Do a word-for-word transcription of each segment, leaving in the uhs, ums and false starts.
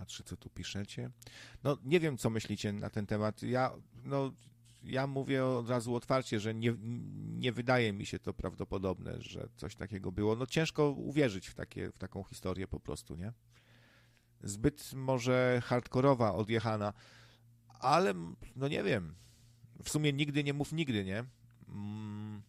Patrzę, co tu piszecie. No, nie wiem, co myślicie na ten temat. Ja, no, ja mówię od razu otwarcie, że nie, nie wydaje mi się to prawdopodobne, że coś takiego było. No, ciężko uwierzyć w, takie, w taką historię po prostu, nie? Zbyt może hardkorowa, odjechana, ale no nie wiem. W sumie nigdy nie mów nigdy, nie? Mm.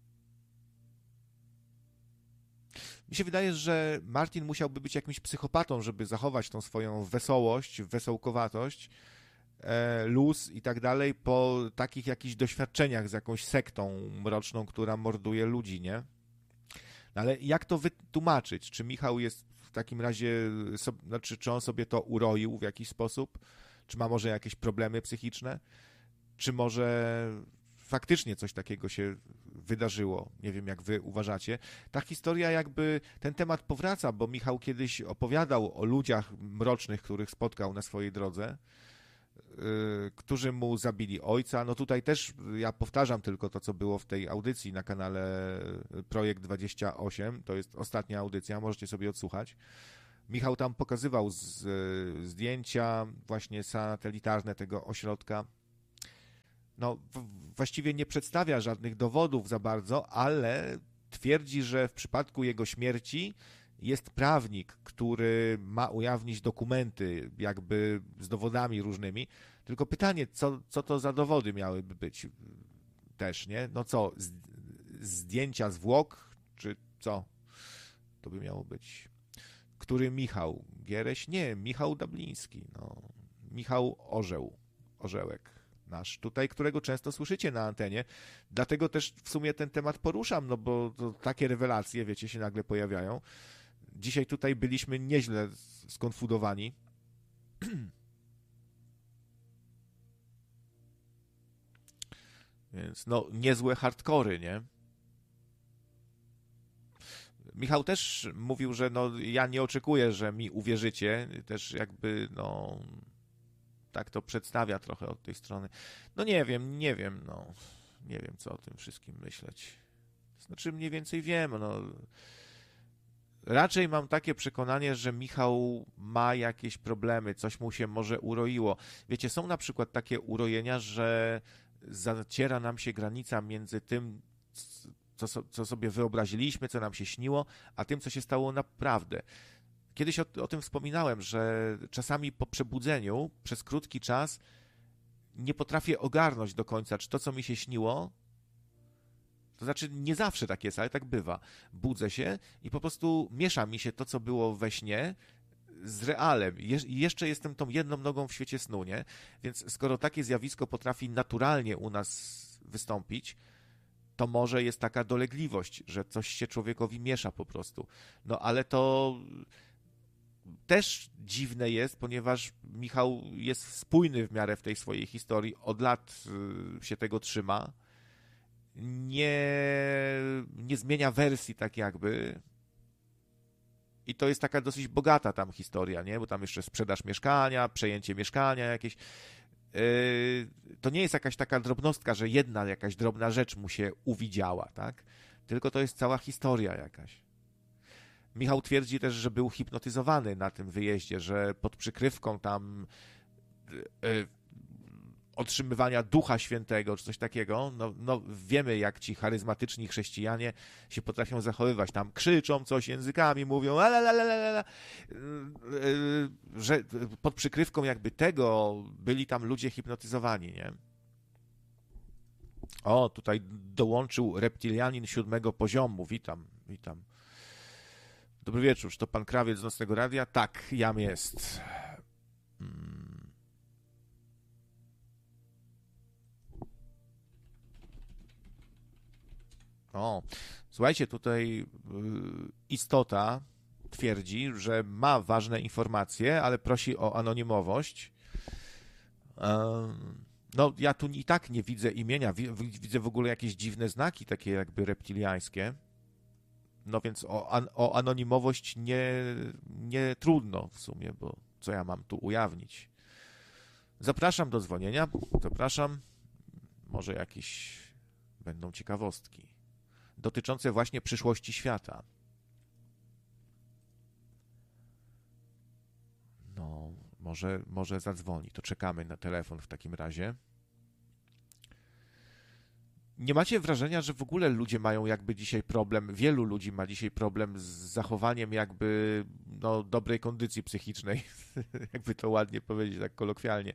Mi się wydaje, że Martin musiałby być jakimś psychopatą, żeby zachować tą swoją wesołość, wesołkowatość, e, luz i tak dalej po takich jakichś doświadczeniach z jakąś sektą mroczną, która morduje ludzi, nie? No ale jak to wytłumaczyć? Czy Michał jest w takim razie, so, znaczy, czy on sobie to uroił w jakiś sposób? Czy ma może jakieś problemy psychiczne? Czy może faktycznie coś takiego się wydarzyło? Nie wiem, jak wy uważacie. Ta historia jakby, ten temat powraca, bo Michał kiedyś opowiadał o ludziach mrocznych, których spotkał na swojej drodze, yy, którzy mu zabili ojca. No tutaj też ja powtarzam tylko to, co było w tej audycji na kanale Projekt dwadzieścia osiem. To jest ostatnia audycja, możecie sobie odsłuchać. Michał tam pokazywał z, zdjęcia właśnie satelitarne tego ośrodka. No, w, właściwie nie przedstawia żadnych dowodów za bardzo, ale twierdzi, że w przypadku jego śmierci jest prawnik, który ma ujawnić dokumenty jakby z dowodami różnymi. Tylko pytanie, co, co to za dowody miałyby być też, nie? No co, z, zdjęcia zwłok, czy co to by miało być? Który Michał? Giereś? Nie, Michał Dabliński. No. Michał Orzeł. Orzełek nasz tutaj, którego często słyszycie na antenie. Dlatego też w sumie ten temat poruszam, no bo to takie rewelacje, wiecie, się nagle pojawiają. Dzisiaj tutaj byliśmy nieźle skonfudowani. Więc no, niezłe hardkory, nie? Michał też mówił, że no, ja nie oczekuję, że mi uwierzycie. Też jakby, no, tak to przedstawia trochę od tej strony. No nie wiem, nie wiem, no, nie wiem, co o tym wszystkim myśleć. Znaczy, mniej więcej wiem, no. Raczej mam takie przekonanie, że Michał ma jakieś problemy, coś mu się może uroiło. Wiecie, są na przykład takie urojenia, że zaciera nam się granica między tym, co, co sobie wyobraziliśmy, co nam się śniło, a tym, co się stało naprawdę. Kiedyś o, o tym wspominałem, że czasami po przebudzeniu przez krótki czas nie potrafię ogarnąć do końca, czy to, co mi się śniło, to znaczy nie zawsze tak jest, ale tak bywa. Budzę się i po prostu miesza mi się to, co było we śnie, z realem. Je- jeszcze jestem tą jedną nogą w świecie snu, nie? Więc skoro takie zjawisko potrafi naturalnie u nas wystąpić, to może jest taka dolegliwość, że coś się człowiekowi miesza po prostu. No ale to też dziwne jest, ponieważ Michał jest spójny w miarę w tej swojej historii, od lat się tego trzyma, nie, nie zmienia wersji tak jakby. I to jest taka dosyć bogata tam historia, nie? Bo tam jeszcze sprzedaż mieszkania, przejęcie mieszkania jakieś. Yy, to nie jest jakaś taka drobnostka, że jedna jakaś drobna rzecz mu się uwidziała, tak? Tylko to jest cała historia jakaś. Michał twierdzi też, że był hipnotyzowany na tym wyjeździe, że pod przykrywką tam yy, otrzymywania Ducha Świętego, czy coś takiego, no, no wiemy, jak ci charyzmatyczni chrześcijanie się potrafią zachowywać. Tam krzyczą coś językami, mówią la, że pod przykrywką jakby tego byli tam ludzie hipnotyzowani, nie? O, tutaj dołączył reptilianin siódmego poziomu. Witam, witam. Dobry wieczór, czy to pan Krawiec z Nocnego Radia? Tak, jam jest. Hmm. O, słuchajcie, tutaj y, istota twierdzi, że ma ważne informacje, ale prosi o anonimowość. Um, no, ja tu i tak nie widzę imienia, widzę w ogóle jakieś dziwne znaki, takie jakby reptiliańskie. No więc o, an, o anonimowość nie, nie trudno w sumie, bo co ja mam tu ujawnić? Zapraszam do dzwonienia, zapraszam. Może jakieś będą ciekawostki dotyczące właśnie przyszłości świata. No, może, może zadzwoni. To czekamy na telefon w takim razie. Nie macie wrażenia, że w ogóle ludzie mają jakby dzisiaj problem, wielu ludzi ma dzisiaj problem z zachowaniem jakby no, dobrej kondycji psychicznej, jakby to ładnie powiedzieć, tak kolokwialnie.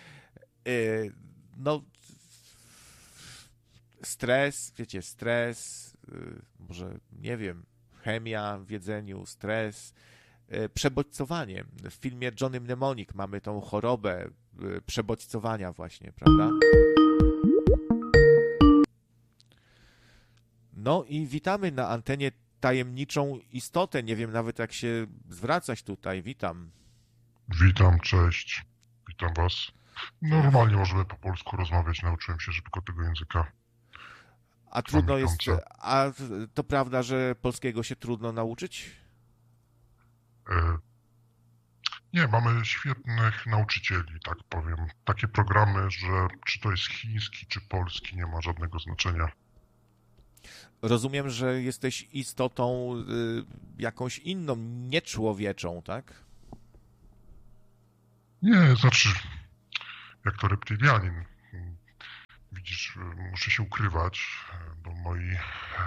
No, stres, wiecie, stres, może, nie wiem, chemia w jedzeniu, stres, przebodźcowanie. W filmie Johnny Mnemonic mamy tą chorobę przebodźcowania właśnie, prawda? No i witamy na antenie tajemniczą istotę. Nie wiem nawet jak się zwracać tutaj. Witam. Witam, cześć. Witam was. Normalnie możemy po polsku rozmawiać. Nauczyłem się szybko tego języka. A trudno jest... A to prawda, że polskiego się trudno nauczyć? E... Nie, mamy świetnych nauczycieli, tak powiem. Takie programy, że czy to jest chiński, czy polski, nie ma żadnego znaczenia. Rozumiem, że jesteś istotą y, jakąś inną, nieczłowieczą, tak? Nie, znaczy, jak to reptylianin. Widzisz, muszę się ukrywać, bo moi... E,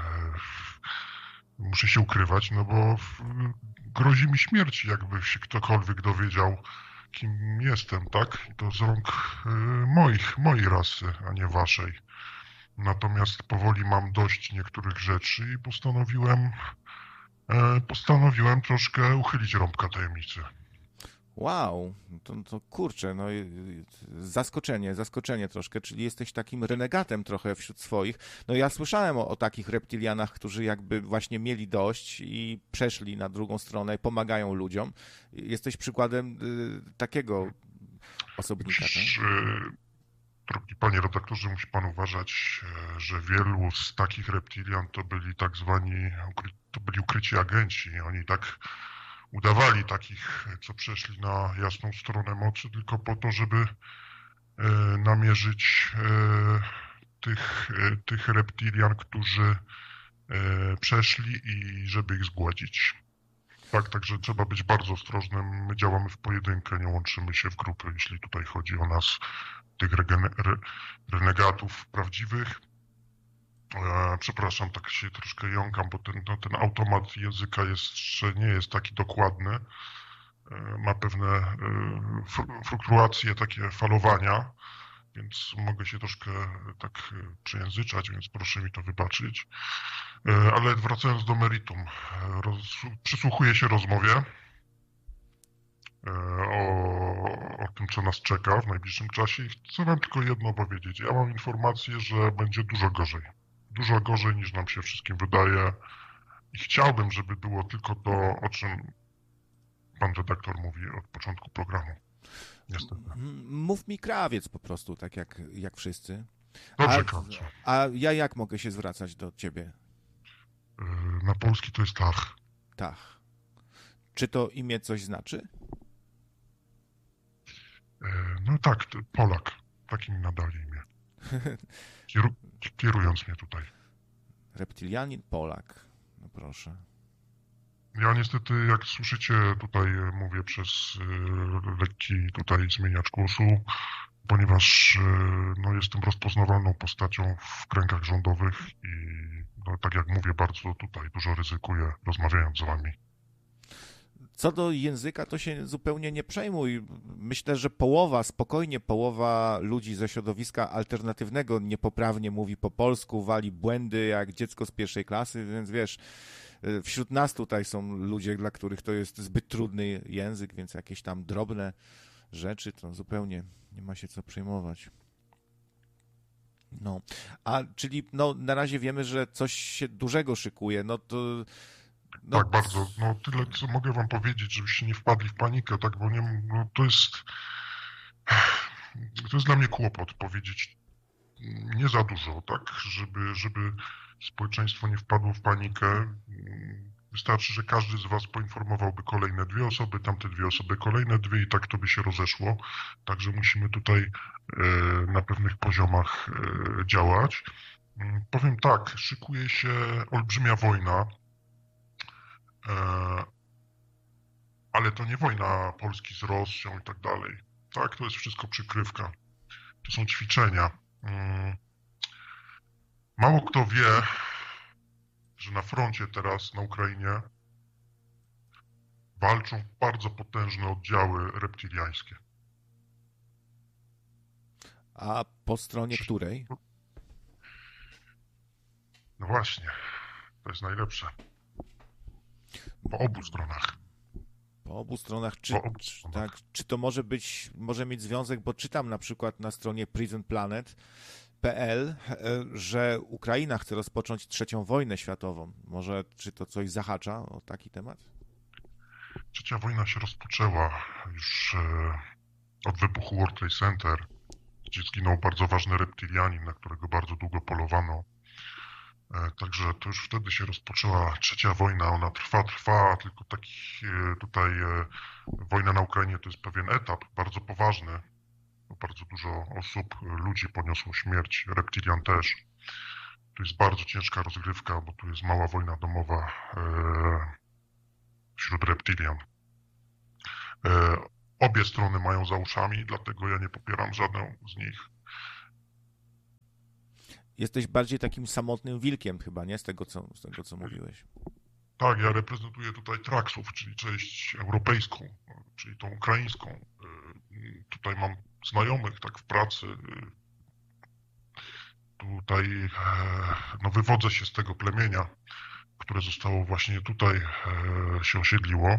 muszę się ukrywać, no bo grozi mi śmierć, jakby się ktokolwiek dowiedział, kim jestem, tak? I to z rąk e, moich, mojej rasy, a nie waszej. Natomiast powoli mam dość niektórych rzeczy i postanowiłem, e, postanowiłem troszkę uchylić rąbka tajemnicy. Wow, to, to kurczę, no zaskoczenie, zaskoczenie troszkę, czyli jesteś takim renegatem trochę wśród swoich. No ja słyszałem o, o takich reptilianach, którzy jakby właśnie mieli dość i przeszli na drugą stronę i pomagają ludziom. Jesteś przykładem y, takiego osobnika, Musisz, tak? Drogi panie redaktorze, musi pan uważać, że wielu z takich reptilian to byli tak zwani, to byli ukryci agenci. Oni tak udawali takich, co przeszli na jasną stronę mocy, tylko po to, żeby e, namierzyć e, tych, e, tych reptilian, którzy e, przeszli i żeby ich zgładzić. Tak, także trzeba być bardzo ostrożnym. My działamy w pojedynkę, nie łączymy się w grupy, jeśli tutaj chodzi o nas, tych regen- re- renegatów prawdziwych. E, przepraszam, tak się troszkę jąkam, bo ten, no, ten automat języka jeszcze nie jest taki dokładny. E, ma pewne e, fluktuacje, takie falowania, więc mogę się troszkę tak przejęzyczać, więc proszę mi to wybaczyć. E, ale wracając do meritum, roz, przysłuchuję się rozmowie O, o tym, co nas czeka w najbliższym czasie i chcę wam tylko jedno powiedzieć. Ja mam informację, że będzie dużo gorzej. Dużo gorzej niż nam się wszystkim wydaje i chciałbym, żeby było tylko to, o czym pan redaktor mówi od początku programu. Niestety. Mów mi krawiec po prostu, tak jak, jak wszyscy. Dobrze, a, krawiec. A ja jak mogę się zwracać do ciebie? Na polski to jest Tach. Tach. Czy to imię coś znaczy? No tak, Polak. Tak mi nadali imię. Kieru, kierując mnie tutaj. Reptilianin, Polak. No proszę. Ja niestety, jak słyszycie, tutaj mówię przez y, lekki tutaj zmieniacz głosu, ponieważ y, no, jestem rozpoznawalną postacią w kręgach rządowych i no, tak jak mówię, bardzo tutaj dużo ryzykuję rozmawiając z wami. Co do języka, to się zupełnie nie przejmuj. Myślę, że połowa, spokojnie połowa ludzi ze środowiska alternatywnego niepoprawnie mówi po polsku, wali błędy jak dziecko z pierwszej klasy, więc wiesz, wśród nas tutaj są ludzie, dla których to jest zbyt trudny język, więc jakieś tam drobne rzeczy to zupełnie nie ma się co przejmować. No, a czyli no, na razie wiemy, że coś się dużego szykuje, no to... No, tak, bardzo. No tyle, co mogę wam powiedzieć, żebyście nie wpadli w panikę, tak, bo nie, no, to jest... To jest dla mnie kłopot powiedzieć nie za dużo, tak, żeby, żeby społeczeństwo nie wpadło w panikę. Wystarczy, że każdy z was poinformowałby kolejne dwie osoby, tamte dwie osoby kolejne dwie i tak to by się rozeszło. Także musimy tutaj e, na pewnych poziomach e, działać. Powiem tak, szykuje się olbrzymia wojna. ale to nie wojna Polski z Rosją i tak dalej. Tak, to jest wszystko przykrywka. To są ćwiczenia. Mało kto wie, że na froncie teraz, na Ukrainie, walczą bardzo potężne oddziały reptiliańskie. A po stronie której? No właśnie, to jest najlepsze. Po obu stronach. Po obu stronach. Czy, Po obu czy, stronach. tak, czy to może być, może mieć związek, bo czytam na przykład na stronie prison planet kropka p l, że Ukraina chce rozpocząć trzecią wojnę światową. Może czy to coś zahacza o taki temat? Trzecia wojna się rozpoczęła już e, od wybuchu World Trade Center, gdzie zginął bardzo ważny reptilianin, na którego bardzo długo polowano. E, także to już wtedy się rozpoczęła trzecia wojna. Ona trwa, trwa, tylko taki e, tutaj e, wojna na Ukrainie to jest pewien etap, bardzo poważny. Bardzo dużo osób, ludzi poniosło śmierć, reptilian też. To jest bardzo ciężka rozgrywka, bo tu jest mała wojna domowa e, wśród reptilian. E, obie strony mają za uszami, dlatego ja nie popieram żadną z nich. Jesteś bardziej takim samotnym wilkiem chyba, nie? Z tego, co, z tego, co mówiłeś. Tak, ja reprezentuję tutaj Traksów, czyli część europejską, czyli tą ukraińską. E, tutaj mam znajomych tak w pracy. Tutaj no, wywodzę się z tego plemienia, które zostało właśnie tutaj się osiedliło.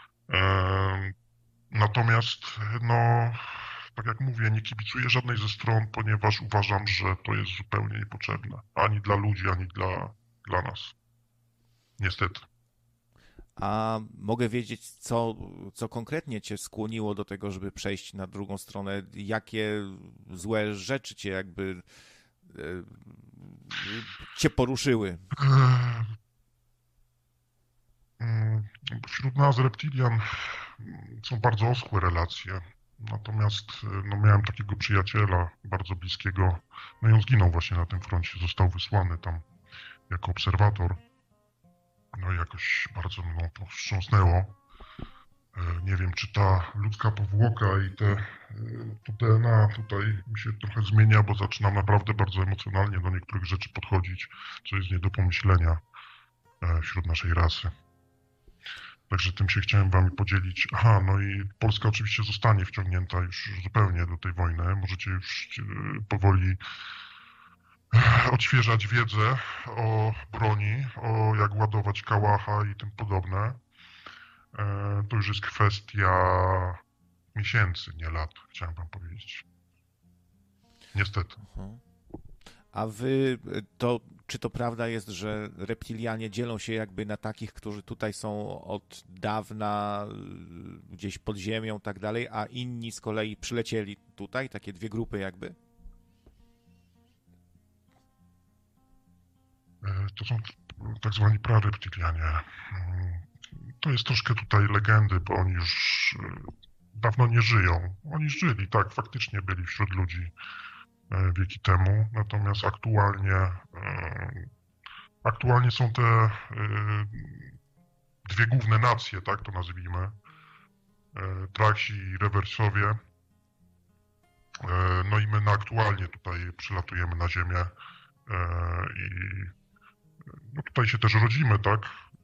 Natomiast, no, tak jak mówię, nie kibicuję żadnej ze stron, ponieważ uważam, że to jest zupełnie niepotrzebne. Ani dla ludzi, ani dla, dla nas. Niestety. A mogę wiedzieć, co, co konkretnie cię skłoniło do tego, żeby przejść na drugą stronę? Jakie złe rzeczy cię jakby e, cię poruszyły? Wśród nas, reptilian, są bardzo oschłe relacje. Natomiast no, miałem takiego przyjaciela bardzo bliskiego. No i on zginął właśnie na tym froncie. Został wysłany tam jako obserwator. No i jakoś bardzo mną to wstrząsnęło. Nie wiem, czy ta ludzka powłoka i te, to D N A tutaj mi się trochę zmienia, bo zaczynam naprawdę bardzo emocjonalnie do niektórych rzeczy podchodzić, co jest nie do pomyślenia wśród naszej rasy. Także tym się chciałem wami podzielić. Aha, no i Polska oczywiście zostanie wciągnięta już zupełnie do tej wojny. Możecie już powoli odświeżać wiedzę o broni, o jak ładować kałacha i tym podobne. To już jest kwestia miesięcy, nie lat, chciałem wam powiedzieć. Niestety. A wy, to, czy to prawda jest, że reptilianie dzielą się jakby na takich, którzy tutaj są od dawna gdzieś pod ziemią i tak dalej, a inni z kolei przylecieli tutaj, takie dwie grupy jakby? To są tak zwani prareptilianie. To jest troszkę tutaj legendy, bo oni już dawno nie żyją. Oni żyli, tak, faktycznie byli wśród ludzi wieki temu, natomiast aktualnie aktualnie są te dwie główne nacje, tak to nazwijmy, Traksi i Rewersowie. No i my aktualnie tutaj przylatujemy na ziemię i no tutaj się też rodzimy, tak?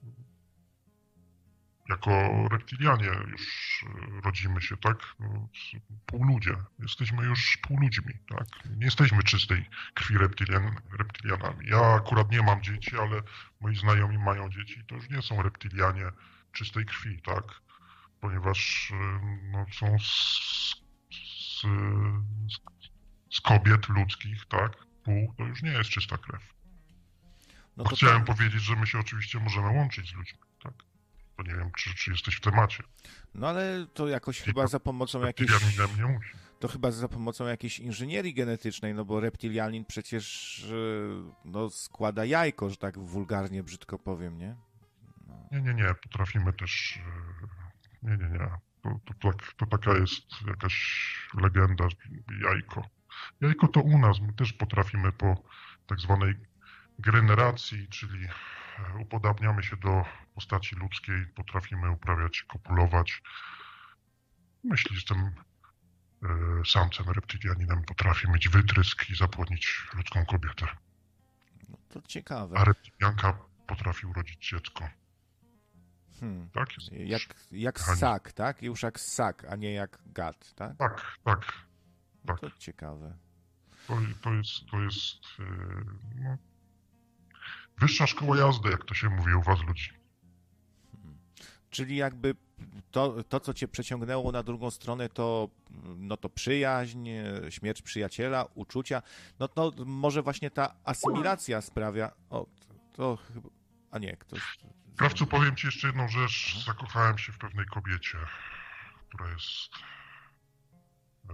Jako reptilianie już rodzimy się, tak? Półludzie. Jesteśmy już półludźmi, tak? Nie jesteśmy czystej krwi reptilian, reptilianami. Ja akurat nie mam dzieci, ale moi znajomi mają dzieci. To już nie są reptilianie czystej krwi, tak? Ponieważ no, są z, z, z kobiet ludzkich, tak? Pół, to już nie jest czysta krew. No to Chciałem to... powiedzieć, że my się oczywiście możemy łączyć z ludźmi, tak? To nie wiem, czy, czy jesteś w temacie. No ale to jakoś I chyba to, za pomocą jakiejś... Nie musi. To chyba za pomocą jakiejś inżynierii genetycznej, no bo reptilianin przecież no, składa jajko, że tak wulgarnie, brzydko powiem, nie? No. Nie, nie, nie. Potrafimy też... Nie, nie, nie. To, to, to, to taka jest jakaś legenda, jajko. Jajko to u nas. My też potrafimy po tak zwanej generacji, czyli upodabniamy się do postaci ludzkiej, potrafimy uprawiać, kopulować. Myślę, że jestem samcem reptilianinem, potrafię mieć wytrysk i zapłodnić ludzką kobietę. No to ciekawe. A reptilianka potrafi urodzić dziecko. Hmm. Tak jest. Jak, jak ssak, tak? Już jak ssak, a nie jak gad, tak? Tak, tak. No tak. to ciekawe. To, to jest, to jest no, wyższa szkoła jazdy, jak to się mówi u was ludzi. Hmm. Czyli jakby to, to, co cię przeciągnęło na drugą stronę, to, no to przyjaźń, śmierć przyjaciela, uczucia. No to może właśnie ta asymilacja sprawia... O, to chyba... A nie, ktoś... Krawcu, powiem ci jeszcze jedną rzecz. Zakochałem się w pewnej kobiecie, która jest e,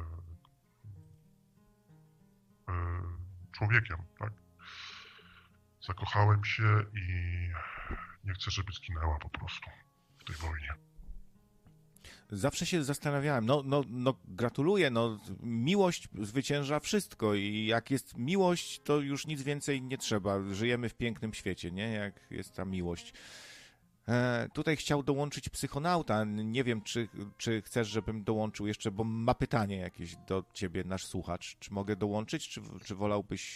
e, człowiekiem, tak? Zakochałem się i nie chcę, żeby zginęła po prostu w tej wojnie. Zawsze się zastanawiałem, no, no, no gratuluję, no miłość zwycięża wszystko i jak jest miłość, to już nic więcej nie trzeba. Żyjemy w pięknym świecie, nie? Jak jest ta miłość. E, tutaj chciał dołączyć psychonauta. Nie wiem, czy, czy chcesz, żebym dołączył jeszcze, bo ma pytanie jakieś do ciebie nasz słuchacz. Czy mogę dołączyć, czy, czy wolałbyś